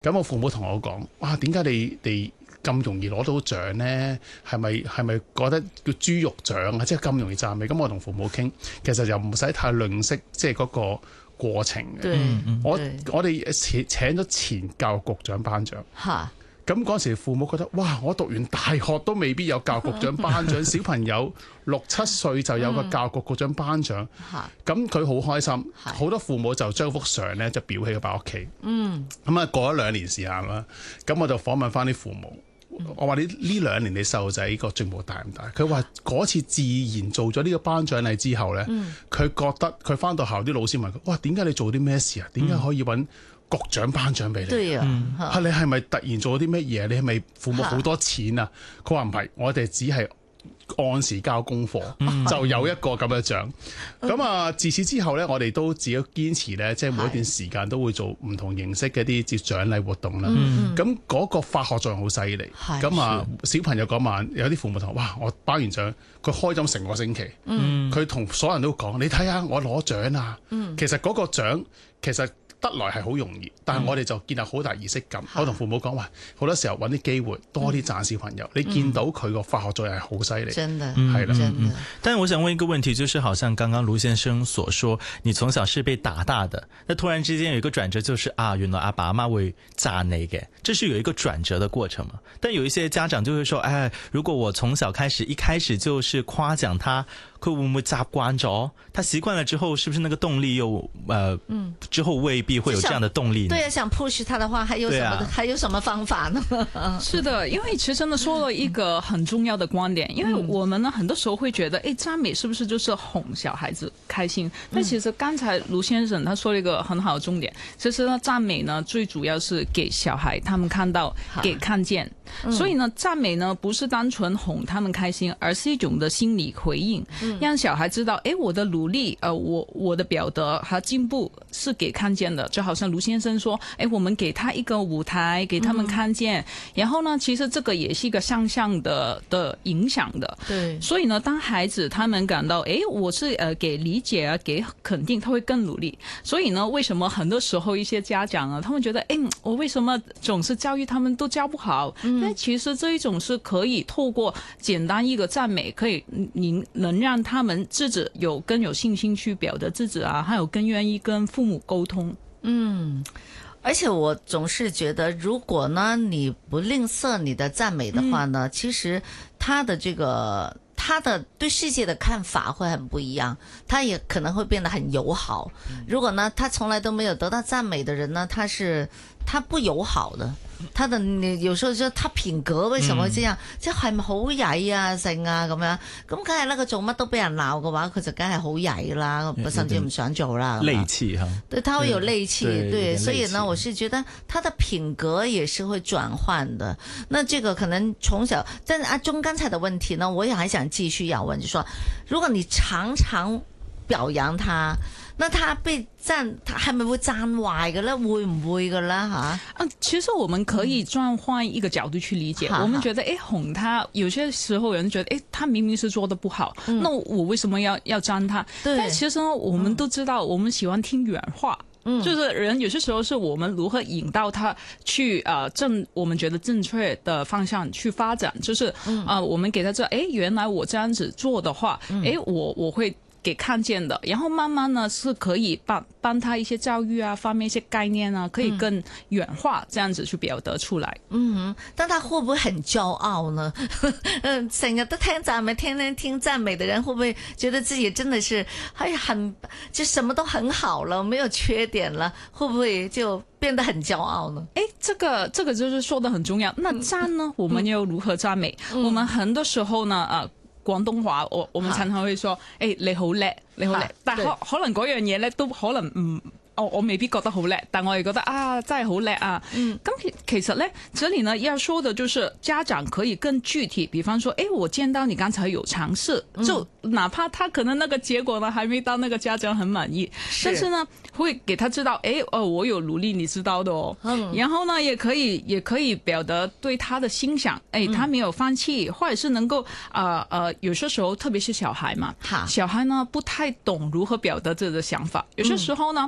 咁我父母同我講：哇，點解你哋咁容易攞到獎呢？係咪覺得叫豬肉獎啊？即係咁容易讚美？咁我同父母傾，其實又唔使太吝嗇，即係嗰個過程嘅。我哋請咗前教育局長頒獎。咁嗰時父母覺得哇，我讀完大學都未必有教育局長頒獎，小朋友6、7歲就有個教育局局長頒獎，咁佢好開心。好多父母就將幅相咧就裱起佢擺屋企。咁啊過咗2年時間啦，咁我就訪問翻啲父母，我話你呢2年你細路仔個進步大唔大？佢話嗰次自然做咗呢個頒獎禮之後咧，佢覺得佢翻到校啲老師問佢：哇，點解你做啲咩事啊？點解可以揾局長頒獎俾你？對啊，你係咪突然做咗啲乜嘢？你係咪父母好多錢啊？佢話唔係，我哋只係按時交功課，就有一個咁嘅獎。咁啊，自此之後咧，我哋都自己堅持咧，即係每一段時間都會做唔同形式嘅一啲接獎勵活動啦。咁嗰個化學作用好犀利。咁啊，小朋友嗰晚有啲父母同我話：哇，我頒完獎，佢開心成個星期。佢同所有人都講：你睇下我攞獎啊！其實嗰個獎其實得來係好容易，但係我哋就建立好大儀式感。我同父母講話，好多時候揾啲機會多啲讚小朋友，你見到佢個化學作用係好犀利，真的係啦。 真的。但是我想問一個問題，就是好像剛剛盧先生所說，你從小是被打大的，那突然之間有一個轉折，就是啊，原來阿爸阿媽會讚你嘅，這是有一個轉折的過程嘛。但有一些家長就會說，哎，如果我從小開始一開始就是誇獎他，佢會唔會習慣咗？他習慣了之後，是不是那個動力又之後未必會有這樣的動力呢？ 對啊，想 push 他的話，還有什麼方法呢？ 是的，因為其實呢說了一個很重要的觀點，因為我們呢很多時候會覺得，讚美是不是就是哄小孩子開心？但其實剛才盧先生他說了一個很好的重點，其實呢讚美呢最主要是給小孩他們看到，給看見。所以呢讚美呢不是單純哄他們開心，而是一種的心理回應，讓小孩知道，我的努力，我的表達和進步是給看見的。就好像盧先生說，我們給他一個舞台，給他們看見，然後呢，其實這個也是一個向上的影響的。對，所以呢，當孩子他們感到，我是給理解啊，給肯定，他會更努力。所以呢，為什麼很多時候一些家長啊，他們覺得，我為什麼總是教育他們都教不好？但其實這一種是可以透過簡單一個讚美，可以能讓他們自己更有信心去表達自己啊，還有更願意跟父母溝通。 而且我總是覺得，如果呢你不吝嗇你的讚美的話呢，其實他的對世界的看法會很不一樣，他也可能會變得很友好。如果呢他從來都沒有得到讚美的人呢，他不友好的。你有時候說他品格為什麼這樣，即係咪好曳啊成啊咁樣，咁梗係啦，佢做乜都俾人鬧嘅話，佢就梗係好曳啦，甚至唔想做啦。戾氣哈，對，他會有戾氣，對，所以呢，我是覺得他的品格也是會轉換的。那這個可能從小，但阿鍾剛才的問題呢，我也還想繼續要問，就說如果你常常表揚他，那他被讚，他係咪會讚壞嘅咧？會唔會嘅咧？ 其實我們可以轉換一個角度去理解。我們覺得，哄他，有些時候人覺得，他明明是做得不好，那我為什麼要讚他？但其實呢，我們都知道，我們喜歡聽原話。就是人有些時候是我們如何引導他去我們覺得正確的方向去發展。就是我們給他知道，原來我這樣子做的話，我會給看見的，然後慢慢呢是可以幫他一些教育啊方面一些概念啊，可以更遠化這樣子去表達出來。 但他會不會很驕傲呢？成日都聽讚美，天天聽讚美的人，會不會覺得自己真的是就什麼都很好了，沒有缺點了？會不會就變得很驕傲呢？ 這個就是說得很重要。那讚呢，我們又如何讚美？我們很多時候呢，廣東話我們常常會說，你好叻，你好叻，但可能嗰樣嘢咧都可能我未必覺得好叻，但我也覺得真係好叻啊。咁其實咧，這裡呢要說的就是家長可以更具體，比方說，我見到你剛才有嘗試，就哪怕他可能那個結果呢還沒到那個家長很滿意，但是呢會給他知道，我有努力，你知道的哦。然後呢也可以表達對他的欣賞，他沒有放棄，或者是能夠有些時候特別是小孩嘛，小孩呢不太懂如何表達自己的想法，有些時候呢。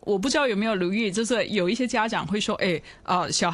我不知道有没有留意，就是有一些家长会说，小